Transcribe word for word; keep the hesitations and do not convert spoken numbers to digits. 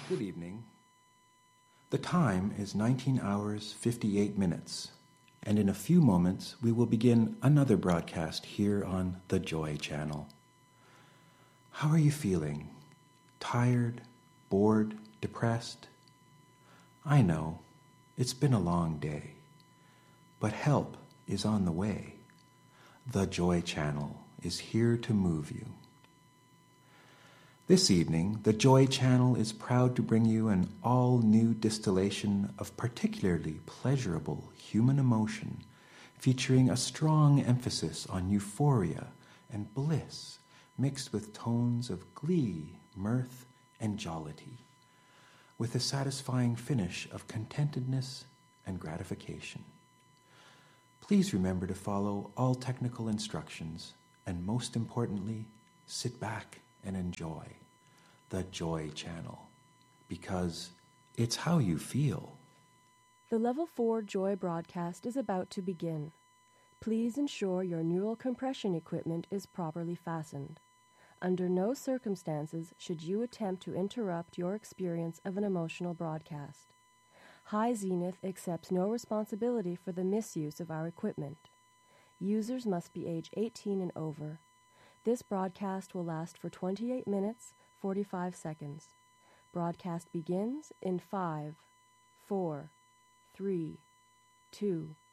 Good evening. The time is nineteen hours fifty-eight minutes, and in a few moments we will begin another broadcast here on the Joy Channel. How are you feeling? Tired? Bored? Depressed? I know, it's been a long day, but help is on the way. The Joy Channel is here to move you. This evening, the Joy Channel is proud to bring you an all-new distillation of particularly pleasurable human emotion, featuring a strong emphasis on euphoria and bliss, mixed with tones of glee, mirth, and jollity, with a satisfying finish of contentedness and gratification. Please remember to follow all technical instructions, and most importantly, sit back and enjoy the Joy Channel, because it's how you feel. The Level four Joy broadcast is about to begin. Please ensure your neural compression equipment is properly fastened. Under no circumstances should you attempt to interrupt your experience of an emotional broadcast. High Zenith accepts no responsibility for the misuse of our equipment. Users must be age eighteen and over. This broadcast will last for twenty-eight minutes, forty-five seconds. Broadcast begins in five, four, three, two,